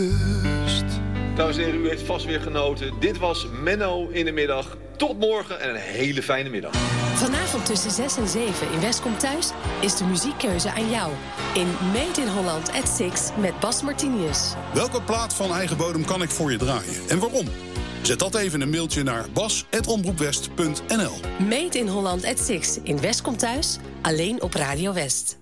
Dames en heren, u heeft vast weer genoten. Dit was Menno in de middag. Tot morgen en een hele fijne middag. Vanavond tussen 6 en 7 in Westcom Thuis is de muziekkeuze aan jou. In Made in Holland at 6 met Bas Martinius. Welke plaat van eigen bodem kan ik voor je draaien en waarom? Zet dat even in een mailtje naar bas@omroepwest.nl. Made in Holland at 6 in Westcom Thuis, alleen op Radio West.